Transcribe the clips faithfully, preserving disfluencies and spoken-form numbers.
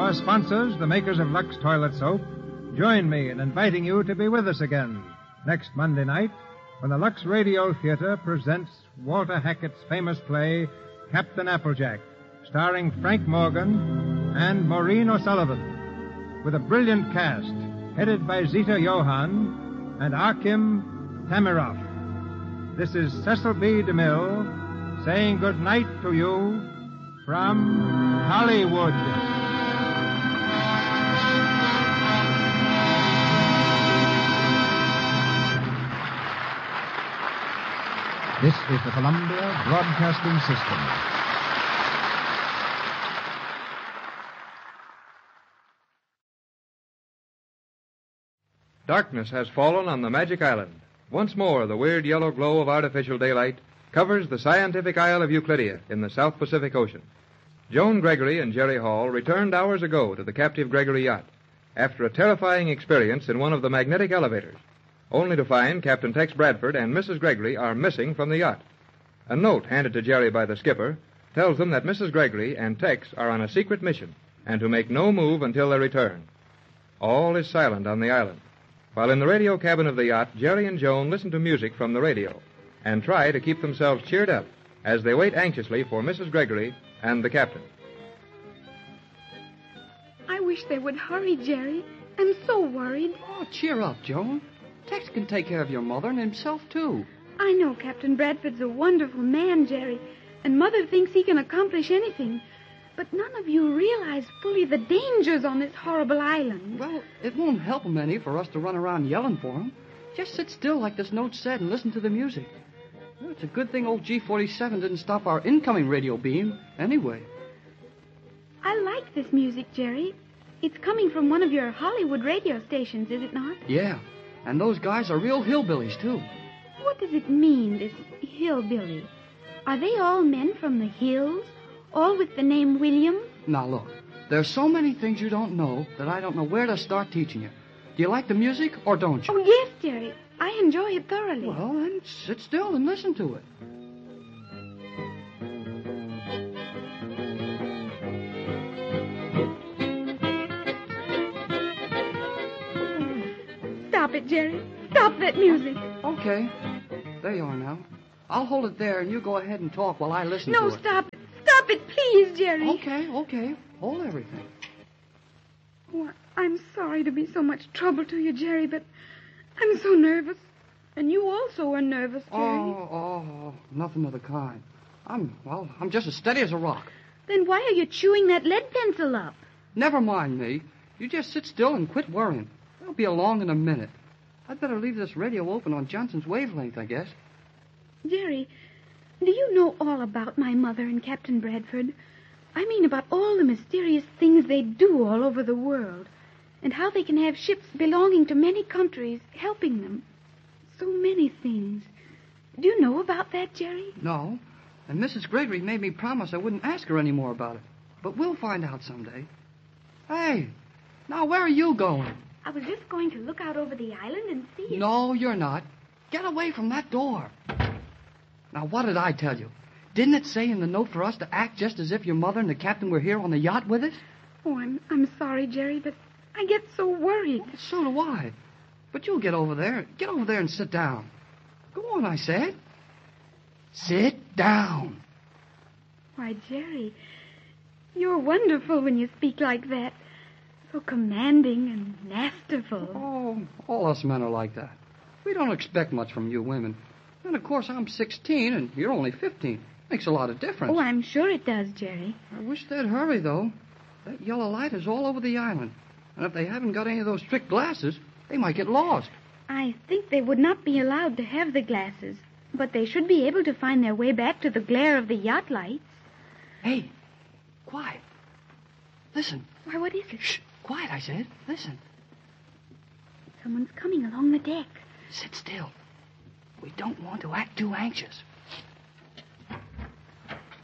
Our sponsors, the makers of Lux Toilet Soap, join me in inviting you to be with us again next Monday night when the Lux Radio Theater presents Walter Hackett's famous play, Captain Applejack, starring Frank Morgan and Maureen O'Sullivan, with a brilliant cast headed by Zita Johann and Arkim Tamiroff. This is Cecil B. DeMille saying good night to you from Hollywood. This is the Columbia Broadcasting System. Darkness has fallen on the Magic Island. Once more, the weird yellow glow of artificial daylight covers the scientific isle of Euclidia in the South Pacific Ocean. Joan Gregory and Jerry Hall returned hours ago to the captive Gregory yacht after a terrifying experience in one of the magnetic elevators, only to find Captain Tex Bradford and Missus Gregory are missing from the yacht. A note handed to Jerry by the skipper tells them that Missus Gregory and Tex are on a secret mission and to make no move until their return. All is silent on the island, while in the radio cabin of the yacht, Jerry and Joan listen to music from the radio and try to keep themselves cheered up as they wait anxiously for Missus Gregory and the captain. I wish they would hurry, Jerry. I'm so worried. Oh, cheer up, Joan. Tex can take care of your mother and himself, too. I know Captain Bradford's a wonderful man, Jerry, and Mother thinks he can accomplish anything. But none of you realize fully the dangers on this horrible island. Well, it won't help him any for us to run around yelling for him. Just sit still like this note said and listen to the music. Well, it's a good thing old G forty-seven didn't stop our incoming radio beam anyway. I like this music, Jerry. It's coming from one of your Hollywood radio stations, is it not? Yeah, and those guys are real hillbillies, too. What does it mean, this hillbilly? Are they all men from the hills? All with the name William? Now, look, there's so many things you don't know that I don't know where to start teaching you. Do you like the music, or don't you? Oh, yes, Jerry. I enjoy it thoroughly. Well, then sit still and listen to it. Stop it, Jerry. Stop that music. Okay. There you are now. I'll hold it there, and you go ahead and talk while I listen no, to it. No, stop it. Stop it, please, Jerry. Okay, okay. Hold everything. Oh, I'm sorry to be so much trouble to you, Jerry, but I'm so nervous. And you also are nervous, Jerry. Oh, oh, nothing of the kind. I'm, well, I'm just as steady as a rock. Then why are you chewing that lead pencil up? Never mind me. You just sit still and quit worrying. I'll be along in a minute. I'd better leave this radio open on Johnson's wavelength, I guess. Jerry, do you know all about my mother and Captain Bradford? I mean about all the mysterious things they do all over the world, and how they can have ships belonging to many countries helping them. So many things. Do you know about that, Jerry? No, and Missus Gregory made me promise I wouldn't ask her any more about it. But we'll find out someday. Hey, now where are you going? I was just going to look out over the island and see it. No, you're not. Get away from that door. Now, what did I tell you? Didn't it say in the note for us to act just as if your mother and the captain were here on the yacht with us? Oh, I'm I'm sorry, Jerry, but I get so worried. Well, so do I. But you'll get over there. Get over there and sit down. Go on, I said. Sit down. Why, Jerry, you're wonderful when you speak like that. So commanding and masterful. Oh, all us men are like that. We don't expect much from you women. And, of course, I'm sixteen, and you're only fifteen. Makes a lot of difference. Oh, I'm sure it does, Jerry. I wish they'd hurry, though. That yellow light is all over the island. And if they haven't got any of those trick glasses, they might get lost. I think they would not be allowed to have the glasses, but they should be able to find their way back to the glare of the yacht lights. Hey, quiet. Listen. Why, what is it? Shh, quiet, I said. Listen. Someone's coming along the deck. Sit still. We don't want to act too anxious.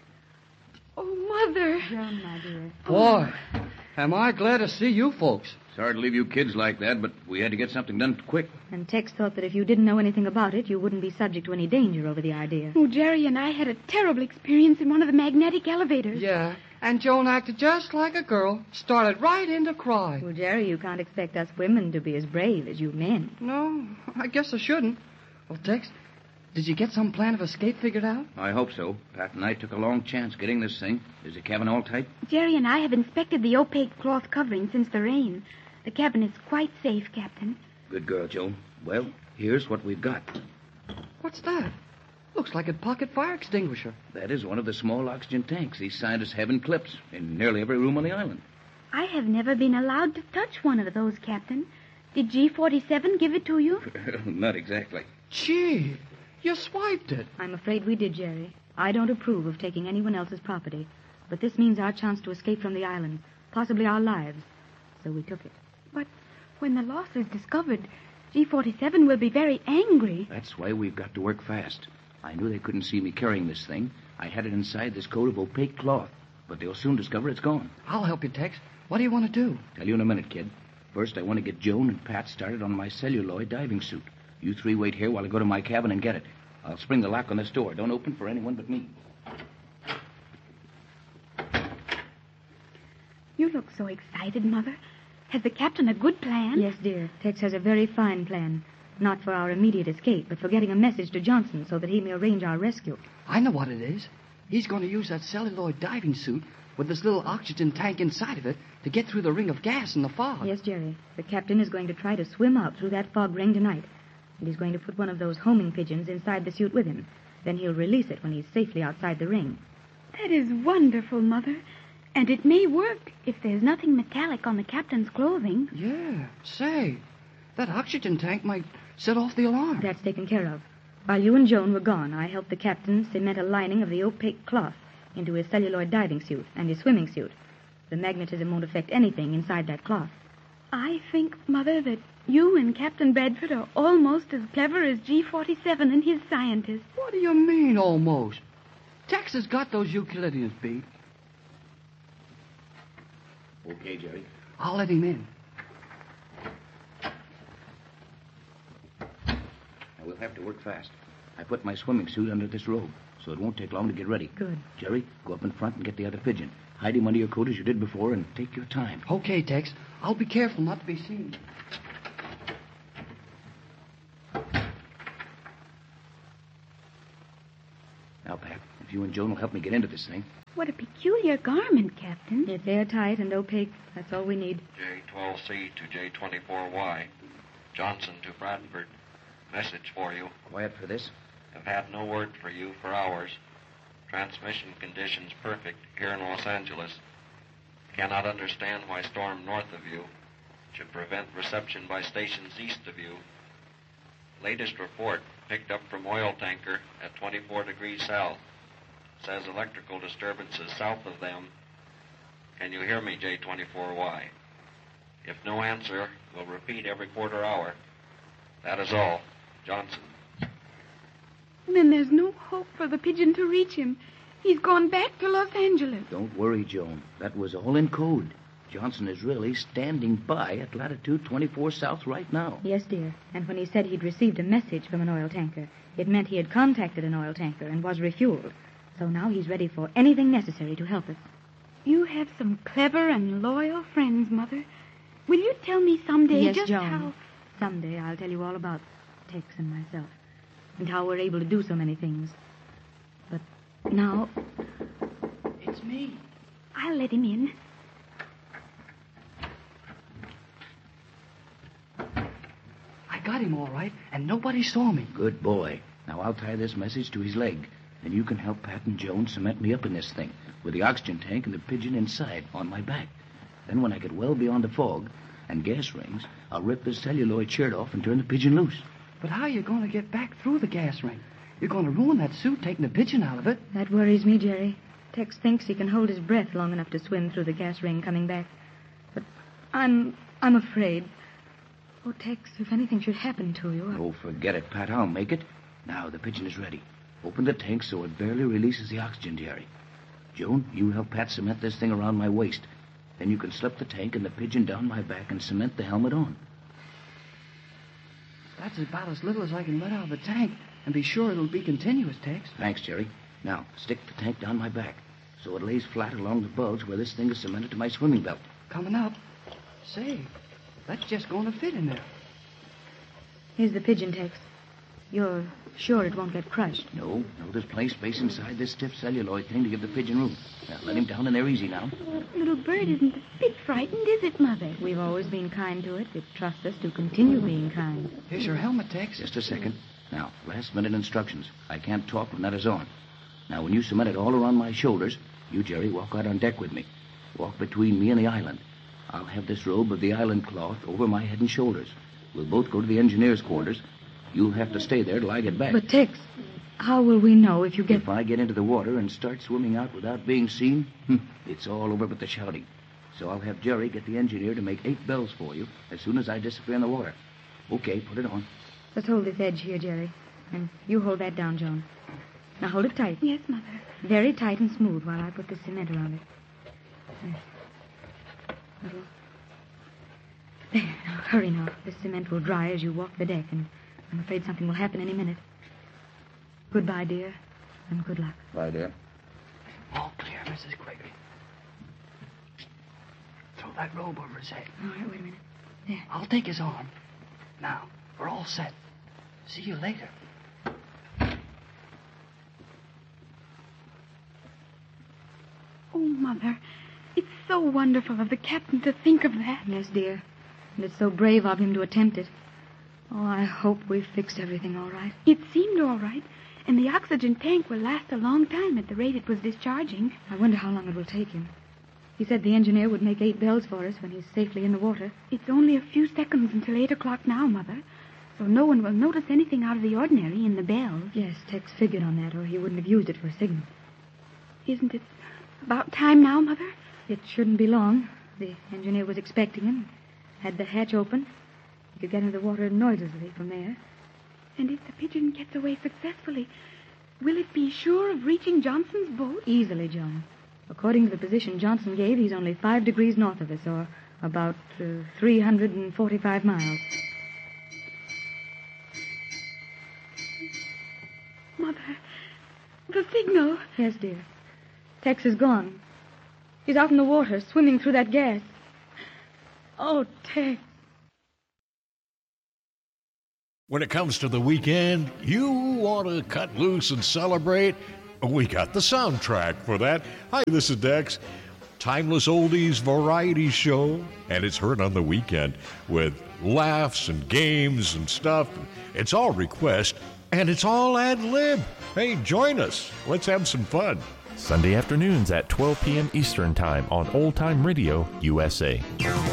Oh, Mother. John, my dear. Boy, am I glad to see you folks. Sorry to leave you kids like that, but we had to get something done quick. And Tex thought that if you didn't know anything about it, you wouldn't be subject to any danger over the idea. Oh, Jerry and I had a terrible experience in one of the magnetic elevators. Yeah, and Joan acted just like a girl. Started right into crying. Well, Jerry, you can't expect us women to be as brave as you men. No, I guess I shouldn't. Well, Tex, did you get some plan of escape figured out? I hope so. Pat and I took a long chance getting this thing. Is the cabin all tight? Jerry and I have inspected the opaque cloth covering since the rain. The cabin is quite safe, Captain. Good girl, Joan. Well, here's what we've got. What's that? Looks like a pocket fire extinguisher. That is one of the small oxygen tanks these scientists have in clips in nearly every room on the island. I have never been allowed to touch one of those, Captain. Did G forty-seven give it to you? Not exactly. Gee, you swiped it. I'm afraid we did, Jerry. I don't approve of taking anyone else's property. But this means our chance to escape from the island, possibly our lives. So we took it. But when the loss is discovered, G forty-seven will be very angry. That's why we've got to work fast. I knew they couldn't see me carrying this thing. I had it inside this coat of opaque cloth. But they'll soon discover it's gone. I'll help you, Tex. What do you want to do? Tell you in a minute, kid. First, I want to get Joan and Pat started on my celluloid diving suit. You three wait here while I go to my cabin and get it. I'll spring the lock on this door. Don't open for anyone but me. You look so excited, Mother. Has the captain a good plan? Yes, dear. Tex has a very fine plan. Not for our immediate escape, but for getting a message to Johnson so that he may arrange our rescue. I know what it is. He's going to use that celluloid diving suit with this little oxygen tank inside of it to get through the ring of gas in the fog. Yes, Jerry. The captain is going to try to swim out through that fog ring tonight. And he's going to put one of those homing pigeons inside the suit with him. Then he'll release it when he's safely outside the ring. That is wonderful, Mother. And it may work if there's nothing metallic on the captain's clothing. Yeah. Say, that oxygen tank might set off the alarm. That's taken care of. While you and Joan were gone, I helped the captain cement a lining of the opaque cloth into his celluloid diving suit and his swimming suit. The magnetism won't affect anything inside that cloth. I think, Mother, that you and Captain Bradford are almost as clever as G forty-seven and his scientists. What do you mean, almost? Tex has got those Euclideans beat. Okay, Jerry. I'll let him in. Now, we'll have to work fast. I put my swimming suit under this robe, so it won't take long to get ready. Good. Jerry, go up in front and get the other pigeon. Hide him under your coat as you did before, and take your time. Okay, Tex. I'll be careful not to be seen. Now, Pat, if you and Joan will help me get into this thing. What a peculiar garment, Captain. It's airtight and opaque. That's all we need. J twelve C to J twenty-four Y. Johnson to Bradford. Message for you. Quiet for this. Have had no word for you for hours. Transmission conditions perfect here in Los Angeles. Cannot understand why storm north of you should prevent reception by stations east of you. Latest report picked up from oil tanker at twenty-four degrees south. Says electrical disturbances south of them. Can you hear me, J twenty-four Y? If no answer, we'll repeat every quarter hour. That is all. Johnson. Then there's no hope for the pigeon to reach him. He's gone back to Los Angeles. Don't worry, Joan. That was all in code. Johnson is really standing by at latitude twenty-four south right now. Yes, dear. And when he said he'd received a message from an oil tanker, it meant he had contacted an oil tanker and was refueled. So now he's ready for anything necessary to help us. You have some clever and loyal friends, Mother. Will you tell me someday yes, just Joan. how... Someday I'll tell you all about Tex and myself and how we're able to do so many things. But now... It's me. I'll let him in. I got him all right, and nobody saw me. Good boy. Now I'll tie this message to his leg. Then you can help Pat and Joan cement me up in this thing with the oxygen tank and the pigeon inside on my back. Then when I get well beyond the fog and gas rings, I'll rip this celluloid shirt off and turn the pigeon loose. But how are you going to get back through the gas ring? You're going to ruin that suit taking the pigeon out of it. That worries me, Jerry. Tex thinks he can hold his breath long enough to swim through the gas ring coming back. But I'm... I'm afraid. Oh, Tex, if anything should happen to you... I... Oh, forget it, Pat. I'll make it. Now, the pigeon is ready. Open the tank so it barely releases the oxygen, Jerry. Joan, you help Pat cement this thing around my waist. Then you can slip the tank and the pigeon down my back and cement the helmet on. That's about as little as I can let out of the tank, and be sure it'll be continuous, Tex. Thanks, Jerry. Now, stick the tank down my back so it lays flat along the bulge where this thing is cemented to my swimming belt. Coming up. Say, that's just going to fit in there. Here's the pigeon, Tex. You're sure it won't get crushed? No, no, there's plenty of space inside this stiff celluloid thing to give the pigeon room. Now, let him down in there easy now. Little bird isn't a bit frightened, is it, Mother? We've always been kind to it. It trusts us to continue being kind. Here's your helmet, Tex. Just a second. Now, last-minute instructions. I can't talk when that is on. Now, when you cement it all around my shoulders, you, Jerry, walk out on deck with me. Walk between me and the island. I'll have this robe of the island cloth over my head and shoulders. We'll both go to the engineer's quarters. You'll have to stay there till I get back. But, Tex, how will we know if you get... If I get into the water and start swimming out without being seen, it's all over but the shouting. So I'll have Jerry get the engineer to make eight bells for you as soon as I disappear in the water. Okay, put it on. Let's hold this edge here, Jerry. And you hold that down, Joan. Now hold it tight. Yes, Mother. Very tight and smooth while I put the cement around it. Yes. Little... There, now hurry now. The cement will dry as you walk the deck, and I'm afraid something will happen any minute. Goodbye, dear, and good luck. Bye, dear. All clear, Missus Gregory. Throw that robe over his head. All right, wait a minute. There. I'll take his arm. Now, we're all set. See you later. Oh, Mother, it's so wonderful of the captain to think of that. Yes, dear. And it's so brave of him to attempt it. Oh, I hope we've fixed everything all right. It seemed all right, and the oxygen tank will last a long time at the rate it was discharging. I wonder how long it will take him. He said the engineer would make eight bells for us when he's safely in the water. It's only a few seconds until eight o'clock now, Mother, so no one will notice anything out of the ordinary in the bells. Yes, Tex figured on that, or he wouldn't have used it for a signal. Isn't it about time now, Mother? It shouldn't be long. The engineer was expecting him. Had the hatch open. He could get into the water noiselessly from there. And if the pigeon gets away successfully, will it be sure of reaching Johnson's boat? Easily, John. According to the position Johnson gave, he's only five degrees north of us, or about uh, three hundred forty-five miles. Mother, the signal. Yes, dear. Tex is gone. He's out in the water, swimming through that gas. Oh, Tex. When it comes to the weekend, you want to cut loose and celebrate? We got the soundtrack for that. Hi, this is Dex. Timeless oldies variety show, and it's heard on the weekend with laughs and games and stuff. It's all request, and it's all ad-lib. Hey, join us. Let's have some fun. Sunday afternoons at twelve p.m. Eastern Time on Old Time Radio U S A.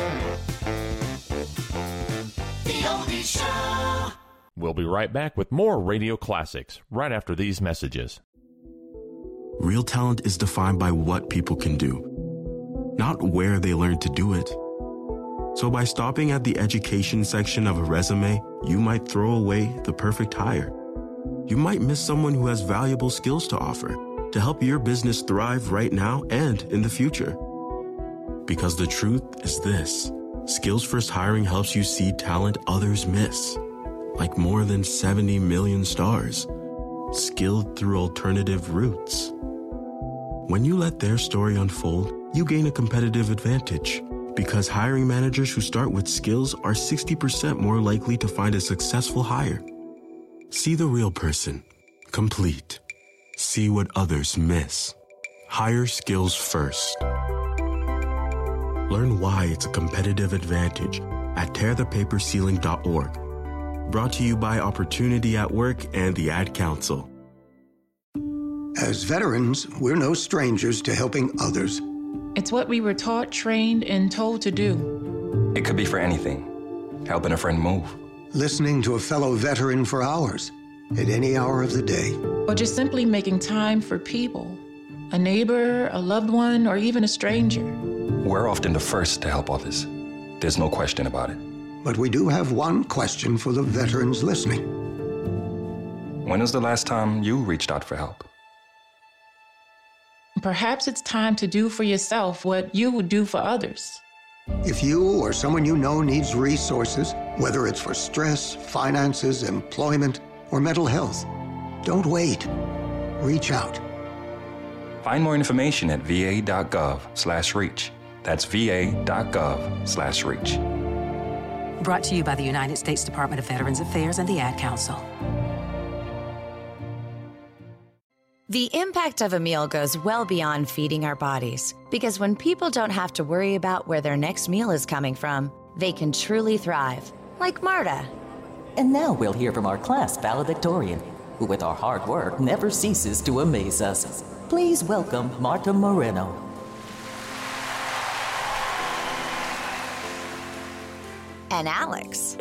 The Oldie Show. We'll be right back with more radio classics right after these messages. Real talent is defined by what people can do, not where they learn to do it. So by stopping at the education section of a resume, you might throw away the perfect hire. You might miss someone who has valuable skills to offer to help your business thrive right now and in the future. Because the truth is this: Skills First Hiring helps you see talent others miss, like more than seventy million stars, skilled through alternative routes. When you let their story unfold, you gain a competitive advantage, because hiring managers who start with skills are sixty percent more likely to find a successful hire. See the real person, complete. See what others miss. Hire skills first. Learn why it's a competitive advantage at tear the paper ceiling dot org. Brought to you by Opportunity at Work and the Ad Council. As veterans, we're no strangers to helping others. It's what we were taught, trained, and told to do. It could be for anything. Helping a friend move. Listening to a fellow veteran for hours, at any hour of the day. Or just simply making time for people. A neighbor, a loved one, or even a stranger. We're often the first to help others. There's no question about it. But we do have one question for the veterans listening. When was the last time you reached out for help? Perhaps it's time to do for yourself what you would do for others. If you or someone you know needs resources, whether it's for stress, finances, employment, or mental health, don't wait. Reach out. Find more information at va.gov slash reach. That's va.gov slash reach. Brought to you by the United States Department of Veterans Affairs and the Ad Council. The impact of a meal goes well beyond feeding our bodies, because when people don't have to worry about where their next meal is coming from, they can truly thrive, like Marta. And now we'll hear from our class valedictorian, who with our hard work never ceases to amaze us. Please welcome Marta Moreno. And Alex.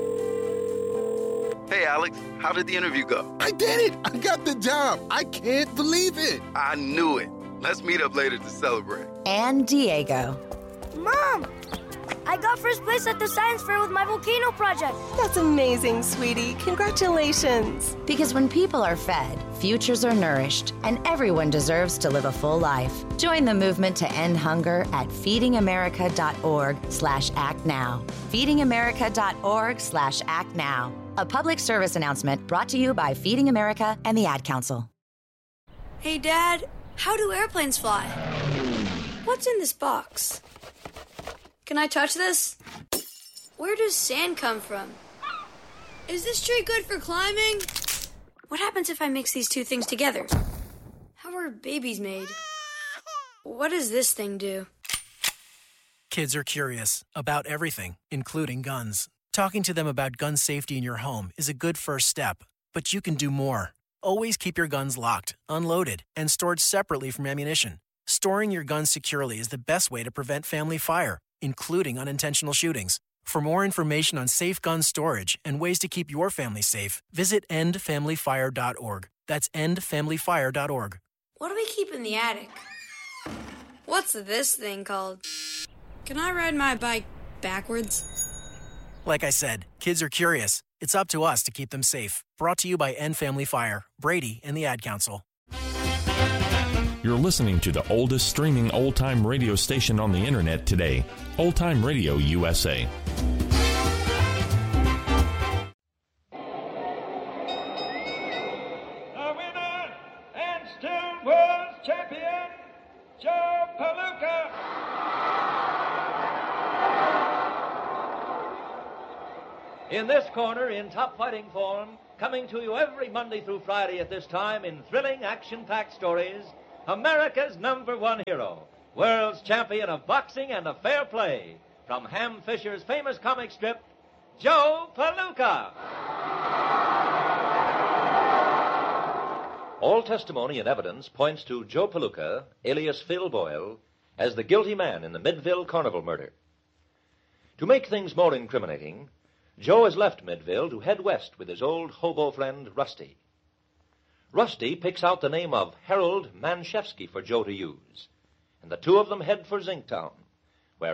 Hey, Alex, how did the interview go? I did it! I got the job! I can't believe it! I knew it. Let's meet up later to celebrate. And Diego. Mom! I got first place at the science fair with my volcano project. That's amazing, sweetie. Congratulations. Because when people are fed, futures are nourished, and everyone deserves to live a full life. Join the movement to end hunger at feedingamerica.org slash act now. feedingamerica.org slash act now. A public service announcement brought to you by Feeding America and the Ad Council. Hey, Dad, how do airplanes fly? What's in this box? Can I touch this? Where does sand come from? Is this tree good for climbing? What happens if I mix these two things together? How are babies made? What does this thing do? Kids are curious about everything, including guns. Talking to them about gun safety in your home is a good first step, but you can do more. Always keep your guns locked, unloaded, and stored separately from ammunition. Storing your guns securely is the best way to prevent family fire, including unintentional shootings. For more information on safe gun storage and ways to keep your family safe, visit end family fire dot org. That's end family fire dot org. What do we keep in the attic? What's this thing called? Can I ride my bike backwards? Like I said, kids are curious. It's up to us to keep them safe. Brought to you by End Family Fire, Brady, and the Ad Council. You're listening to the oldest streaming old-time radio station on the internet today, Old Time Radio U S A. The winner and still world champion, Joe Palooka. In this corner, in top fighting form, coming to you every Monday through Friday at this time in thrilling, action-packed stories, America's number one hero, world's champion of boxing and of fair play, from Ham Fisher's famous comic strip, Joe Palooka. All testimony and evidence points to Joe Palooka, alias Phil Boyle, as the guilty man in the Midville Carnival murder. To make things more incriminating, Joe has left Midville to head west with his old hobo friend, Rusty. Rusty picks out the name of Harold Manshevsky for Joe to use, and the two of them head for Zinktown,